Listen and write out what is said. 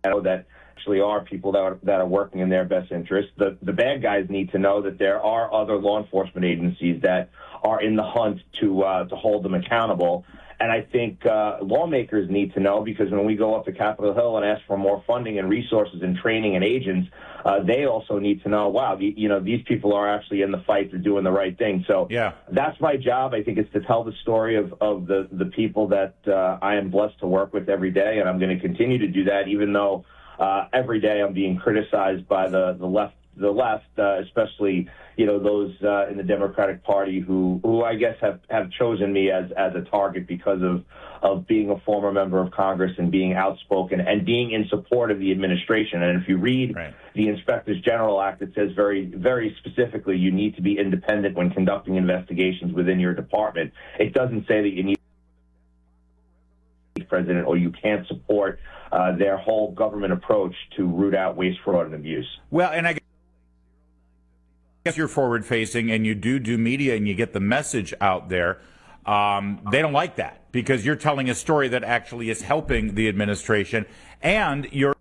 know that actually are people that are working in their best interest. The bad guys need to know that there are other law enforcement agencies that are in the hunt to hold them accountable. And I think lawmakers need to know, because when we go up to Capitol Hill and ask for more funding and resources and training and agents, they also need to know, wow, these people are actually in the fight. They're doing the right thing. So that's my job. I think it's to tell the story of the people that I am blessed to work with every day. And I'm going to continue to do that, even though every day I'm being criticized by the left, especially those in the Democratic Party who I guess have chosen me as a target because of being a former member of Congress and being outspoken and being in support of the administration. And if you read the Inspectors General Act, it says very, very specifically you need to be independent when conducting investigations within your department. It doesn't say that you need president or you can't support their whole government approach to root out waste, fraud, and abuse. Well, and I guess you're forward-facing and you do media and you get the message out there. They don't like that because you're telling a story that actually is helping the administration, and you're